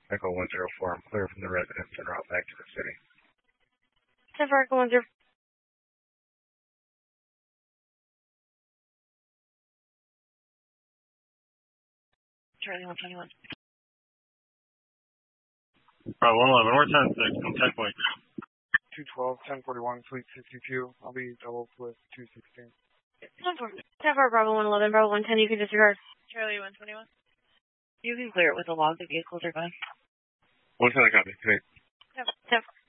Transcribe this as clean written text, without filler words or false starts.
Echo 104, I'm clear from the residence and route back to the city. 10 for Echo 104. Charlie 121. Bravo 111, we're 10-6, I'm 10 point. 212, 1041, Fleet 62. I'll be double with 216. 10 for Bravo 111, Bravo 110, you can disregard. Charlie 121. You can clear it with a log, the vehicles are fine. 110, I copy. Great. 10 for